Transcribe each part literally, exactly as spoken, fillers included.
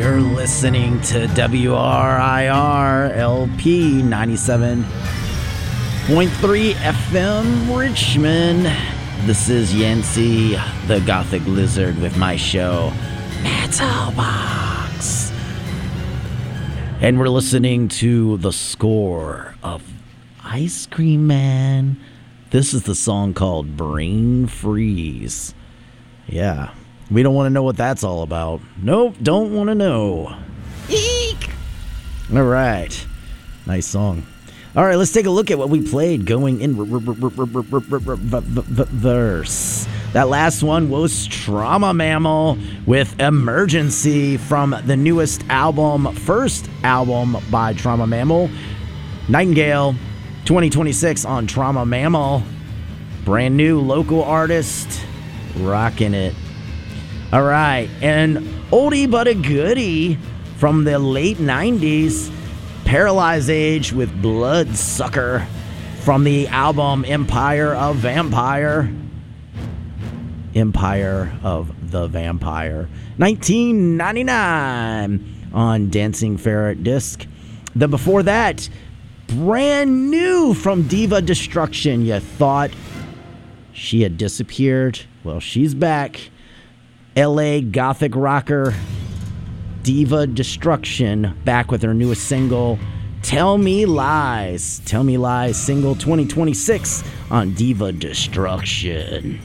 You're listening to W R I R L P ninety-seven point three F M Richmond. This is Yancey, the Gothic Lizard, with my show, Metal Box. And we're listening to the score of Ice Cream Man. This is the song called Brain Freeze. Yeah. We don't want to know what that's all about. Nope, don't want to know. Eek! All right. Nice song. All right, let's take a look at what we played going in verse. That last one was Trauma Mammal with Emergency from the newest album, first album by Trauma Mammal, Nightingale, twenty twenty-six on Trauma Mammal. Brand new local artist, rocking it. All right, and oldie but a goodie from the late nineties, Paralyzed Age with Bloodsucker from the album Empire of Vampire. Empire of the Vampire, nineteen ninety-nine on Dancing Ferret disc. Then before that, brand new from Diva Destruction. You thought she had disappeared? Well, she's back. L A Gothic rocker Diva Destruction back with her newest single, Tell Me Lies. Tell Me Lies, single twenty twenty-six on Diva Destruction.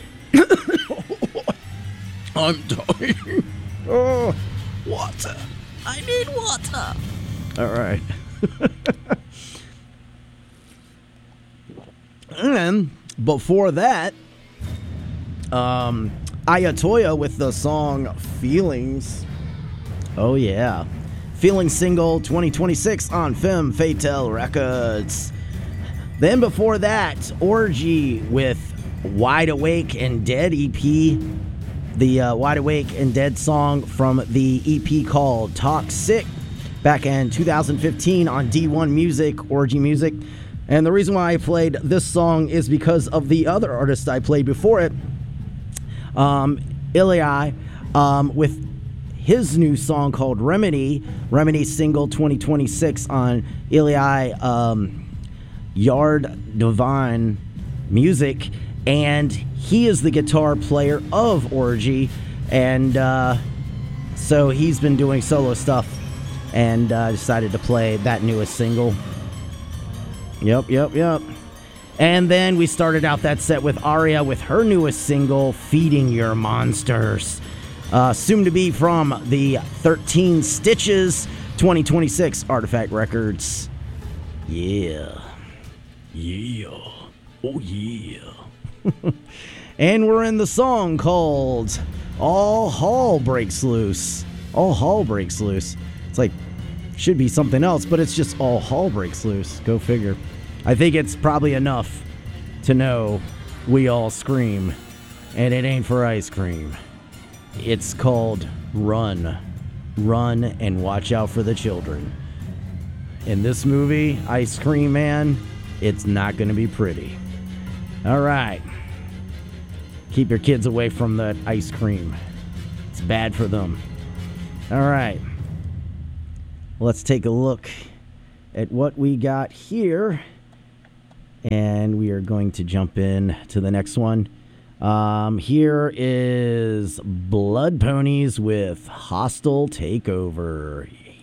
I'm dying. Oh, water. I need water. All right. And before that, um... Ayatoya with the song Feelings. Oh, yeah. Feelings single twenty twenty-six on Femme Fatale Records. Then before that, Orgy with Wide Awake and Dead E P. The uh, Wide Awake and Dead song from the E P called Toxic back in two thousand fifteen on D one Music, Orgy Music. And the reason why I played this song is because of the other artist I played before it. Um, Ilai, um, with his new song called Remedy, Remedy single twenty twenty-six on Ilai, um, Yard Divine Music, and he is the guitar player of Orgy, and, uh, so he's been doing solo stuff, and, uh, decided to play that newest single. Yep, yep, yep. And then we started out that set with Aria with her newest single, Feeding Your Monsters. Uh, soon to be from the thirteen Stitches twenty twenty-six Artifact Records. Yeah. Yeah. Oh, yeah. And we're in the song called All Hell Breaks Loose. All Hell Breaks Loose. It's like, should be something else, but it's just All Hell Breaks Loose. Go figure. I think it's probably enough to know we all scream, and it ain't for ice cream. It's called Run. Run and watch out for the children. In this movie, Ice Cream Man, it's not going to be pretty. All right. Keep your kids away from that ice cream. It's bad for them. All right. Let's take a look at what we got here. And we are going to jump in to the next one. Um, here is Blood Ponies with Hostile Takeover.